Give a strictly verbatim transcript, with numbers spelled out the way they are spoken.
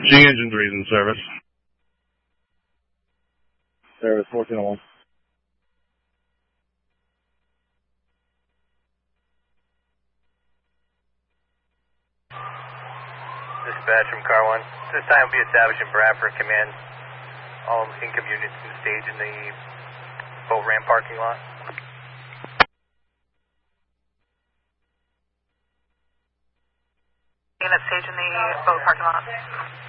G Engine three is in service. Service fourteen oh one. Dispatch from Car one. This time will be established in Bradford. Command all income units in stage in the boat ramp parking lot. Unit stage in the boat parking lot.